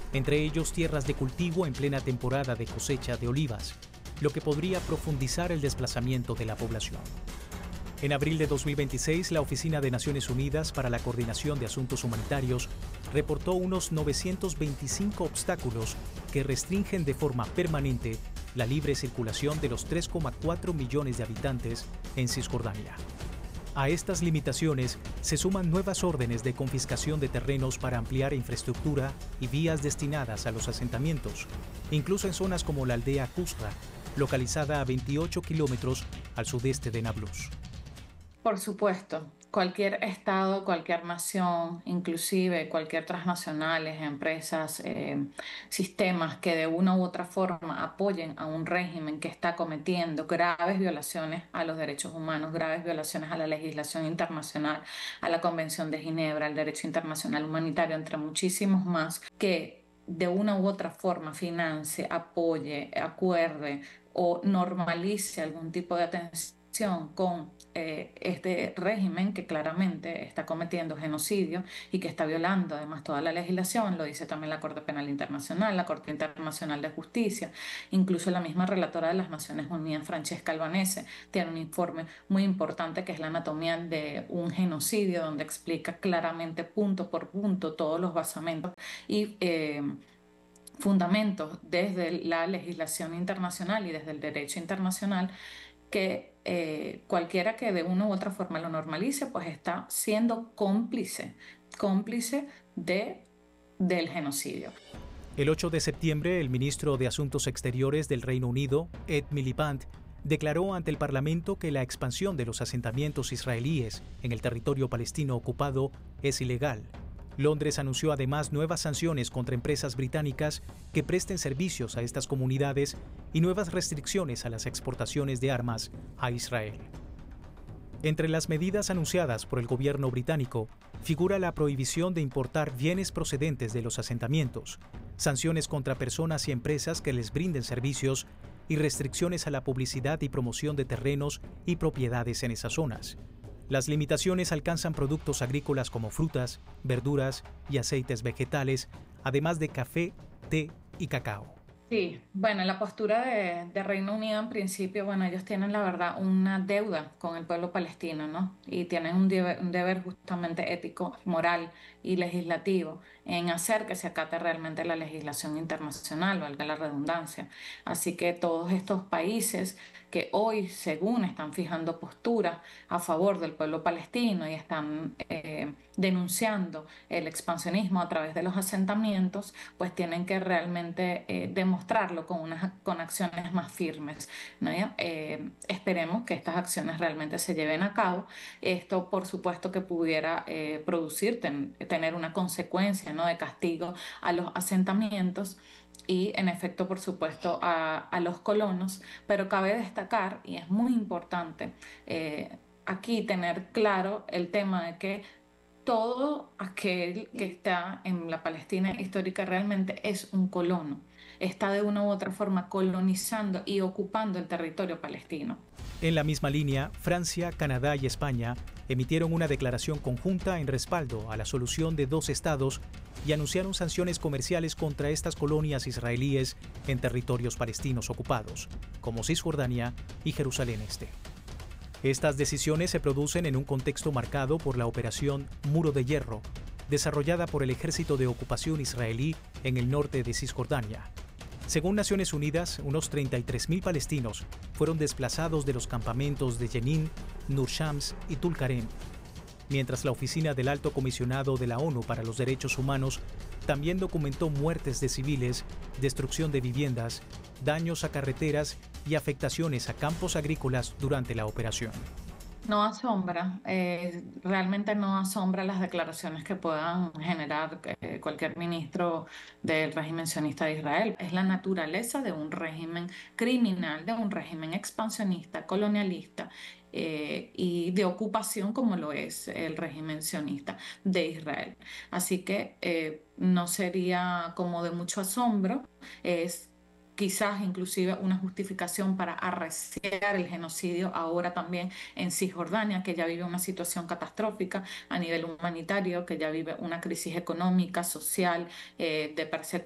entre ellos tierras de cultivo en plena temporada de cosecha de olivas, lo que podría profundizar el desplazamiento de la población. En abril de 2026, la Oficina de Naciones Unidas para la Coordinación de Asuntos Humanitarios reportó unos 925 obstáculos que restringen de forma permanente la libre circulación de los 3,4 millones de habitantes en Cisjordania. A estas limitaciones se suman nuevas órdenes de confiscación de terrenos para ampliar infraestructura y vías destinadas a los asentamientos, incluso en zonas como la aldea Qusra, localizada a 28 kilómetros al sudeste de Nablus. Por supuesto, cualquier estado, cualquier nación, inclusive cualquier transnacionales, empresas, sistemas que de una u otra forma apoyen a un régimen que está cometiendo graves violaciones a los derechos humanos, graves violaciones a la legislación internacional, a la Convención de Ginebra, al derecho internacional humanitario, entre muchísimos más, que de una u otra forma financie, apoye, acuerde o normalice algún tipo de atención con este régimen que claramente está cometiendo genocidio y que está violando además toda la legislación, lo dice también la Corte Penal Internacional, la Corte Internacional de Justicia, incluso la misma relatora de las Naciones Unidas, Francesca Albanese, tiene un informe muy importante que es la anatomía de un genocidio, donde explica claramente punto por punto todos los basamentos y fundamentos desde la legislación internacional y desde el derecho internacional que cualquiera que de una u otra forma lo normalice, pues está siendo cómplice del genocidio. El 8 de septiembre, el ministro de Asuntos Exteriores del Reino Unido, Ed Miliband, declaró ante el Parlamento que la expansión de los asentamientos israelíes en el territorio palestino ocupado es ilegal. Londres anunció además nuevas sanciones contra empresas británicas que presten servicios a estas comunidades y nuevas restricciones a las exportaciones de armas a Israel. Entre las medidas anunciadas por el gobierno británico figura la prohibición de importar bienes procedentes de los asentamientos, sanciones contra personas y empresas que les brinden servicios y restricciones a la publicidad y promoción de terrenos y propiedades en esas zonas. Las limitaciones alcanzan productos agrícolas como frutas, verduras y aceites vegetales, además de café, té y cacao. Sí, bueno, la postura de Reino Unido en principio, bueno, ellos tienen la verdad una deuda con el pueblo palestino, ¿no? Y tienen un deber justamente ético, moral y legislativo en hacer que se acate realmente la legislación internacional, valga la redundancia. Así que todos estos países que hoy, según están fijando posturas a favor del pueblo palestino y están denunciando el expansionismo a través de los asentamientos, pues tienen que realmente demostrarlo con acciones más firmes, ¿no? Esperemos que estas acciones realmente se lleven a cabo. Esto, por supuesto, que pudiera tener una consecuencia, ¿no?, de castigo a los asentamientos y en efecto, por supuesto, a los colonos, pero cabe destacar, y es muy importante aquí tener claro el tema de que todo aquel que está en la Palestina histórica realmente es un colono, está de una u otra forma colonizando y ocupando el territorio palestino. En la misma línea, Francia, Canadá y España emitieron una declaración conjunta en respaldo a la solución de dos estados y anunciaron sanciones comerciales contra estas colonias israelíes en territorios palestinos ocupados, como Cisjordania y Jerusalén Este. Estas decisiones se producen en un contexto marcado por la operación Muro de Hierro, desarrollada por el Ejército de Ocupación israelí en el norte de Cisjordania. Según Naciones Unidas, unos 33.000 palestinos fueron desplazados de los campamentos de Jenin, Nur Shams y Tulkarem, mientras la Oficina del Alto Comisionado de la ONU para los Derechos Humanos también documentó muertes de civiles, destrucción de viviendas, daños a carreteras y afectaciones a campos agrícolas durante la operación. No asombra, realmente no asombra las declaraciones que puedan generar cualquier ministro del régimen sionista de Israel. Es la naturaleza de un régimen criminal, de un régimen expansionista, colonialista y de ocupación como lo es el régimen sionista de Israel. Así que no sería como de mucho asombro, es quizás inclusive una justificación para arreciar el genocidio ahora también en Cisjordania, que ya vive una situación catastrófica a nivel humanitario, que ya vive una crisis económica, social, de persecución